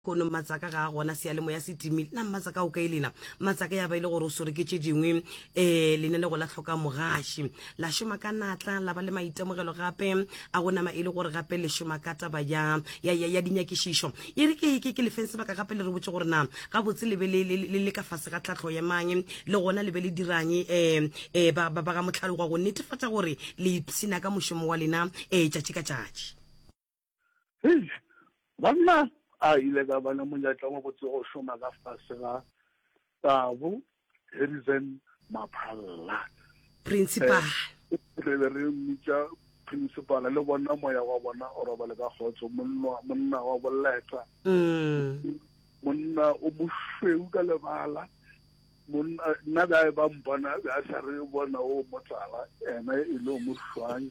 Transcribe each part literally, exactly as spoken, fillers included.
kono matsaka ga gona se ya le mo ya setimi na matsaka o ka ilena matsaka ya ba ile gore o sore ke tše dingwe eh lene le go la tlhoka mogashi la shoma ka natla la ba le maitemogelo gape a gona ma ile gore gape le shoma ka taba ya ya ya dinyakishisho e re ke ke ke le fense ba ka gape le re botse gore na ga botse le be le le ka fase ga tlhatlho ya mang le gona le be le dirang eh eh ba ba ga motlhalo go netefatsa gore le sina ka moshomo wa lena eh tšatši ka tšatši hey banna a ile ka bana monyatla mo botse go shoma ka fase ga tabo Harrison Maphalla principal re re mitja principal le bona moya wa bona o roba le ka khotso monna monna wa boleta mm monna o moshweu ka lebala monna nna ga ba mpona ga sa re bona o motsala ena e le mo shwang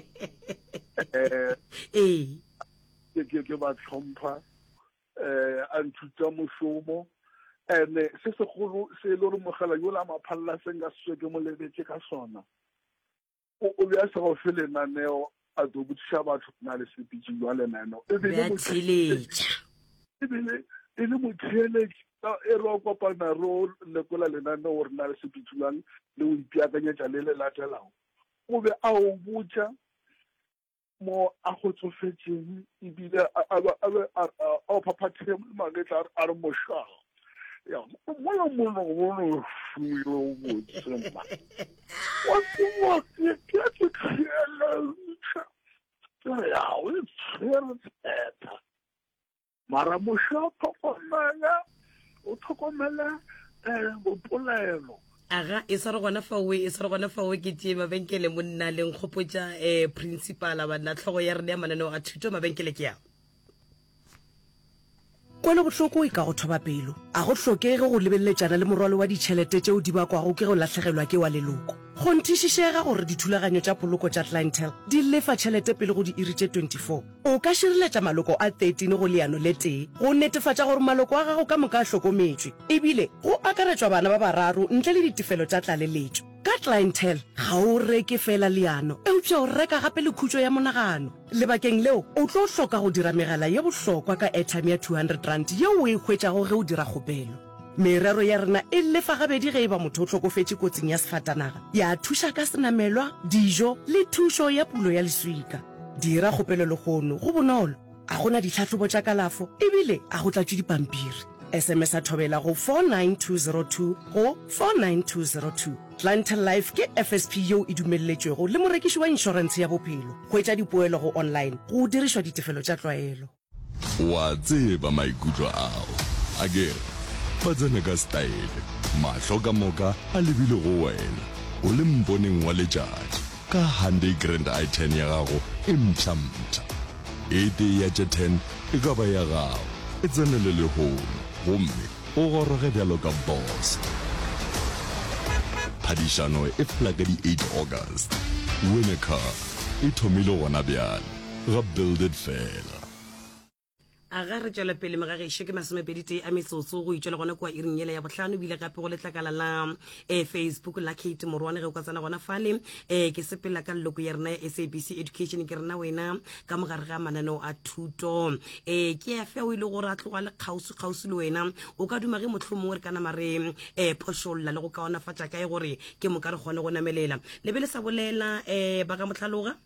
eh eh ke ke ba tlhompha eh a ntutsa moshomo ene se se go se le re mogala yo la Maphalla senga se ke mo lebetse ka sona o o ya se go fele naneo a do butša batho na le speech jwa le naneo e be le motheletša e be le e le motheletša e ro kopana ro le kola le naneo re na le speech jwa le o ipiakanyetša le le latelago o be a o butša mo a go tsofetseng e bile a a a phaphathe magetla a re mosha ya mo mo mo mo fuyo botsemba wa wa ke ke khela ya o tshereta mara mosha thokomela o thokomela eh bopolelo aga e sa re gona fa we e sa re gona fa we ke tie mabenkele monna le nkgopotsa eh principal ba nna tlhogo ya rene ya mananeo a thuto mabenkele ke ya kwele bohloko e ka go thoba pelo a go hlokege go lebelletšana le morwalo wa ditšhelete tšeo di bakwago ke go latlhegelwa ke wa leloko go nthišišega gore dithulaganyo tša poloko tša clientele di lefa tšhelete pele go di iri tše twenty-four o ka šireletša maloko a thirteen go leano le tee go netefatša gore maloko a gago ka moka a hlokometšwe ebile go akaretšwa bana ba bararo ntle le ditefelo tša tlaleletšo ka clientele ga o reke fela leano eupša o reka gape le khutšo ya monagano lebakeng leo o tlo hloka go dira megala ye bohlokwa ka airtime ya two hundred rand yeo o e hwetšago ge o dira kgopelo merero ya rena e lefa gabedi ge e ba motho o tlhokofetše kotsing ya sefatanaga ya thuša ka senamelwa dijo le thušo ya pulo ya leswika dira kgopelo legono go bonolo a gona ditlhatlhobo tša kalafo ebile a go tlatšwe dipampiri sms a thobela go four nine two zero two go four nine two zero two clientele life ke F S P yeo e dumelletšwego le morekiši wa inšorense ya bophelo go etša dipoelo go online go dirišwa ditefelo tša tlwaelo wa tseba maikutlo ao a kere ba tsena ka style mahlo ka moka a lebile go wena o le mponeng wa letšatši ka Hyundai Grand i ten ya gago e mpšhampša e tee ya tše ten e ka ba ya gago e tsenele lehono gomme o goroge bjalo ka boss phadišano e fela ka di eight August win a car e thomile gona bjale ga build it fela aga re tšwela pele megagešo ke masomepeditee a metsotso go itšwela gona kwa iring yela ya bohlano ebile gape go letlakala la eh, Facebook la Kate Morwane ge o ka tsena gona fale eh, ke sepela ka leloko ya rena ya S A B C Education ke rena wena ka mogare ga mananeo a thuto eh, ke ya fe o ile gore a tloga le kgausi le wena o ka duma ge motlho mongwe re kana mare eh, phošolla le go kaonafatša kae gore ke mo ka re kgone go namelela le be le sa bolela eh, ba ka motlhaloga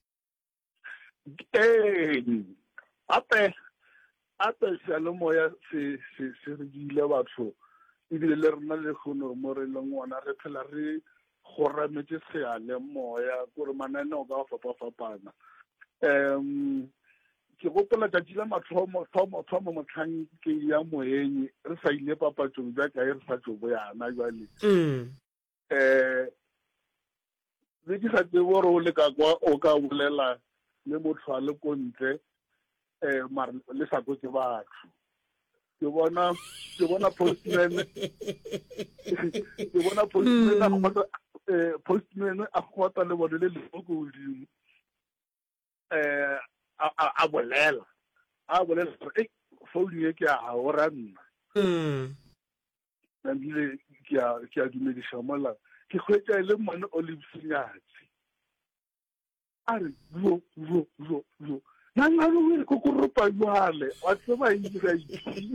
eh ape ape sealomoya se se se re dile batho ebile le rena le kgono mo re leng ngwana re phela re gorametse sealemoya gore mananeo ka fapafapana um ke gopola tšatši la mathomo thomo thomo motlhang ke ya moeng re sa ile papatsong ja ka re sa tlo boyana jwale mm eh le di sa tsebo re o le ka kwa o ka bolela le motho a le kontle eh mar le sa go ke batho ke bona ke bona postman ke bona postman a go eh postman a go ta le bona le le go godimo eh a bolela a bolela eh phone ye ke a o ranna mm na bile ke a ke a dumedisha mola ke khwetsa le mone o le bsinyatsi a re zo zo zo zo nna nna go ko ko ropa jwale wa tseba e dira